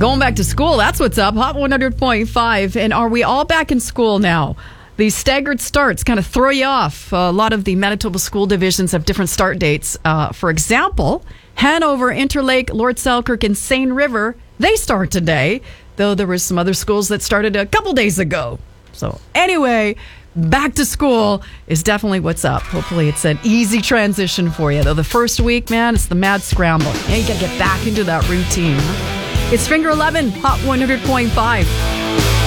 Going back to school, that's what's up. Hot 100.5. And are we all back in school now? These staggered starts kind of throw you off. A lot of the Manitoba school divisions have different start dates. For example, Hanover, Interlake, Lord Selkirk, and Seine River, they start today, though there were some other schools that started a couple days ago. So anyway, back to school is definitely what's up. Hopefully it's an easy transition for you. Though the first week, man, it's the mad scramble. Yeah, you got to get back into that routine. It's Finger 11, Hot 100.5.